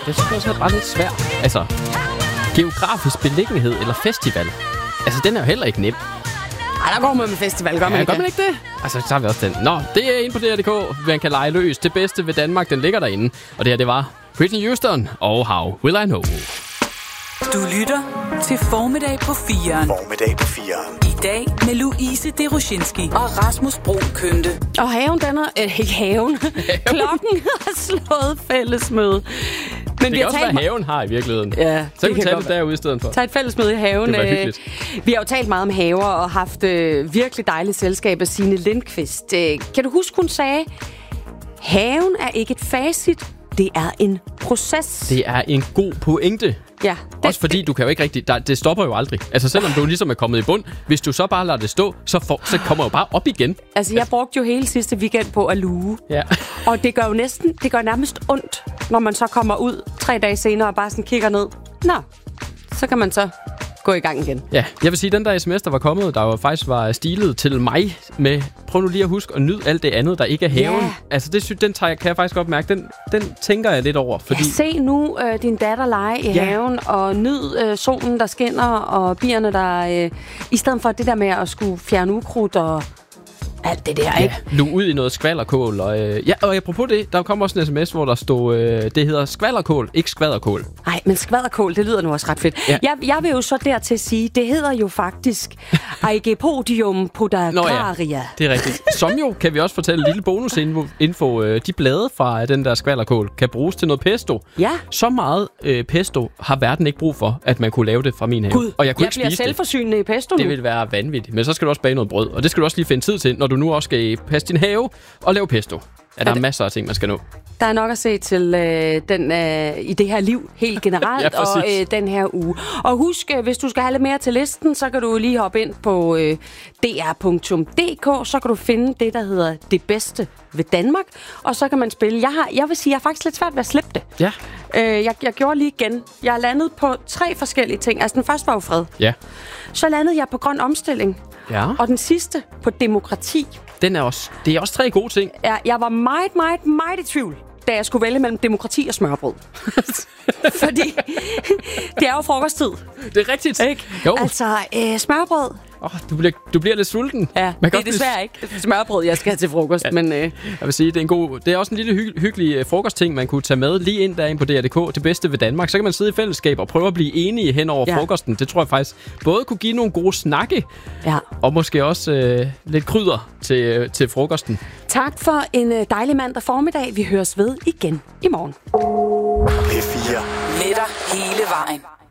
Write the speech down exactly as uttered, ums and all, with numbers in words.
Det synes jeg også er bare lidt svært. Altså, geografisk beliggenhed eller festival. Altså, den er jo heller ikke nem. Ej, der går man med festival, gør man ja, ikke gør man ikke det? Altså, så har vi også den. Nå, det er inde på D R punktum D K. Man kan lege løs. Det bedste ved Danmark, den ligger derinde. Og det her, det var Whitney Houston og How Will I Know. Du lytter til Formiddag på firen. Formiddag på firen. I dag med Louise Deroshinski og Rasmus Brun Kønte. Og haven, den er... Øh, ikke haven. Klokken har slået fællesmøde. Men det vi kan har også talt være haven har i virkeligheden. Ja, så kan vi tage det derude i stedet for. Tag et fællesmøde i haven. Det var hyggeligt. Vi har jo talt meget om haver og haft øh, virkelig dejligt selskab af Signe Lindqvist. Øh, kan du huske, hun sagde, haven er ikke et facit, det er en proces. Det er en god pointe. Ja, det, også fordi du kan jo ikke rigtig... Der, det stopper jo aldrig. Altså selvom du ligesom er kommet i bund, hvis du så bare lader det stå, så, for, så kommer jo bare op igen. Altså jeg brugte jo hele sidste weekend på at luge. Ja. Og det gør jo næsten... Det gør nærmest ondt, når man så kommer ud tre dage senere og bare sådan kigger ned. Nå, så kan man så gå i gang igen. Ja, jeg vil sige, den der sms, der var kommet, der jo faktisk var stilet til mig med... Prøv nu lige at huske at nyde alt det andet, der ikke er haven. Ja. Altså, det, den tager, kan jeg faktisk godt mærke. Den, den tænker jeg lidt over, fordi... Ja, se nu øh, din datter lege i ja. haven, og nyd øh, solen, der skinner, og bierne, der... Øh, I stedet for det der med at skulle fjerne ukrudt og alt det der, ja, ikke? luge ud i noget skvallerkål. Og, øh, ja, og apropos det, der kom også en sms, hvor der stod, øh, det hedder skvallerkål, ikke skvallerkål. Nej, men skvallerkål, det lyder nu også ret fedt. Ja. Jeg, jeg vil jo så dertil sige, det hedder jo faktisk Aegipodium podagraria. Ja, det er rigtigt. Som jo, kan vi også fortælle, en lille bonusinfo. Øh, de blade fra den der skvallerkål kan bruges til noget pesto. Ja. Så meget øh, pesto har verden ikke brug for, at man kunne lave det fra min have. Gud, og jeg kunne jeg ikke bliver spise selvforsynende det. i pesto nu. Det vil være vanvittigt. Men så skal du også bage noget brød, og det skal du også lige finde tid til, når du nu også skal passe din have og lave pesto. Ja, der er masser af ting, man skal nå. Der er nok at se til øh, den, øh, i det her liv helt generelt, ja, og øh, den her uge. Og husk, øh, hvis du skal have lidt mere til listen, så kan du lige hoppe ind på øh, D R punktum D K, så kan du finde det, der hedder Det Bedste ved Danmark, og så kan man spille. Jeg, har, jeg vil sige, jeg har faktisk lidt svært ved at slippe det. Ja. Øh, jeg, jeg gjorde lige igen. Jeg er landet på tre forskellige ting. Altså, den første var jo fred. Ja. Så landede jeg på grøn omstilling. Ja. Og den sidste på demokrati. Den er også, det er også tre gode ting. Ja, jeg var meget, meget, meget i tvivl, da jeg skulle vælge mellem demokrati og smørbrød. Fordi det er jo frokosttid. Det er rigtigt. Ikke? Jo. Altså, øh, smørbrød. Oh, du, bliver, du bliver lidt sulten. Ja, Man det er desværre ikke smørbrød, jeg skal have til frokost. Ja. Men, øh... Jeg vil sige, det er, en god, det er også en lille hy- hyggelig uh, frokostting, man kunne tage med lige ind derinde på D R punktum D K. Det bedste ved Danmark. Så kan man sidde i fællesskab og prøve at blive enige hen over ja. frokosten. Det tror jeg faktisk både kunne give nogle gode snakke, ja. og måske også øh, lidt krydder til, øh, til frokosten. Tak for en øh, dejlig mandag formiddag. Vi høres ved igen i morgen. P fire. Med dig hele vejen.